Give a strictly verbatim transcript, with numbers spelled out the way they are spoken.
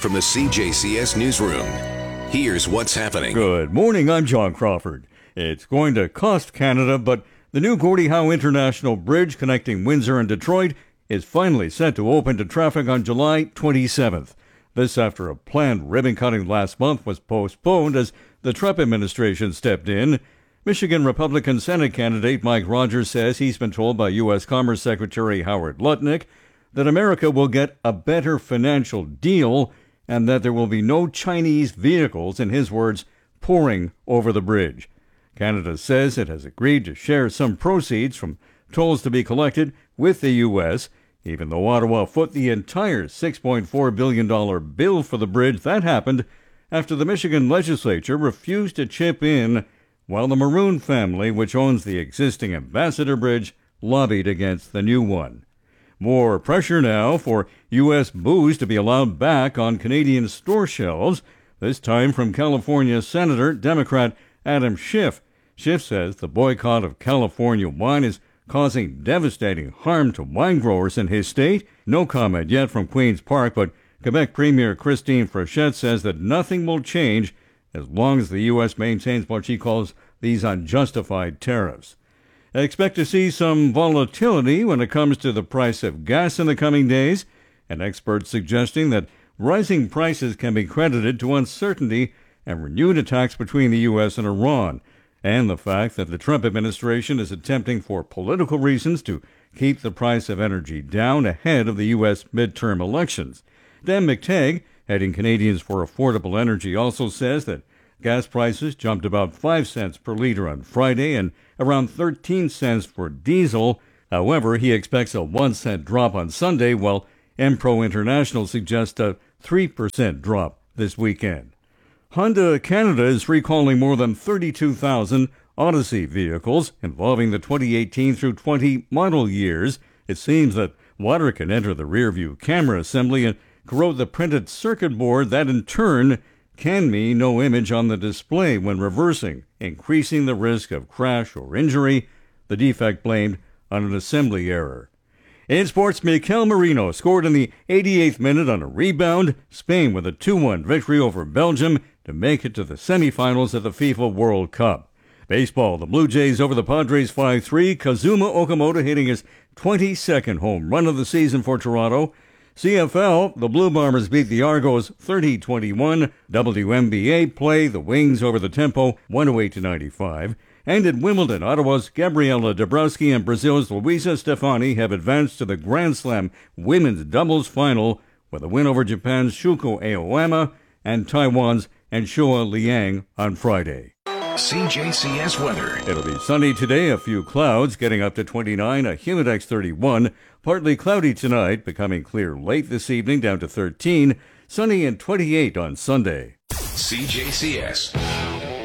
from the C J C S Newsroom. Here's what's happening. Good morning, I'm John Crawford. It's going to cost Canada, but the new Gordie Howe International Bridge connecting Windsor and Detroit is finally set to open to traffic on July twenty-seventh. This after a planned ribbon cutting last month was postponed as the Trump administration stepped in. Michigan Republican Senate candidate Mike Rogers says he's been told by U S Commerce Secretary Howard Lutnick that America will get a better financial deal and that there will be no Chinese vehicles, in his words, pouring over the bridge. Canada says it has agreed to share some proceeds from tolls to be collected with the U S, even though Ottawa foot the entire six point four billion dollars bill for the bridge. That happened after the Michigan legislature refused to chip in while the Maroon family, which owns the existing Ambassador Bridge, lobbied against the new one. More pressure now for U S booze to be allowed back on Canadian store shelves, this time from California Senator Democrat Adam Schiff. Schiff says the boycott of California wine is causing devastating harm to wine growers in his state. No comment yet from Queen's Park, but Quebec Premier Christine Frechette says that nothing will change as long as the U S maintains what she calls these unjustified tariffs. Expect to see some volatility when it comes to the price of gas in the coming days, and experts suggesting that rising prices can be credited to uncertainty and renewed attacks between the U S and Iran, and the fact that the Trump administration is attempting for political reasons to keep the price of energy down ahead of the U S midterm elections. Dan McTagg, heading Canadians for Affordable Energy, also says that gas prices jumped about five cents per liter on Friday and around thirteen cents for diesel. However, he expects a one cent drop on Sunday, while Enpro International suggests a three percent drop this weekend. Honda Canada is recalling more than thirty-two thousand Odyssey vehicles involving the twenty eighteen through twenty model years. It seems that water can enter the rear-view camera assembly and corrode the printed circuit board. That in turn can mean no image on the display when reversing, increasing the risk of crash or injury, the defect blamed on an assembly error. In sports, Mikel Merino scored in the eighty-eighth minute on a rebound. Spain with a two one victory over Belgium to make it to the semifinals of the FIFA World Cup. Baseball, the Blue Jays over the Padres five three. Kazuma Okamoto hitting his twenty-second home run of the season for Toronto. C F L, the Blue Bombers beat the Argos thirty twenty-one. W N B A play, the Wings over the Tempo one oh eight to ninety-five. And at Wimbledon, Ottawa's Gabriela Dabrowski and Brazil's Luisa Stefani have advanced to the Grand Slam women's doubles final with a win over Japan's Shuko Aoyama and Taiwan's Anshua Liang on Friday. C J C S weather. It'll be sunny today, a few clouds, getting up to twenty-nine, a humidex thirty-one. Partly cloudy tonight, becoming clear late this evening down to thirteen. Sunny and twenty-eight on Sunday. C J C S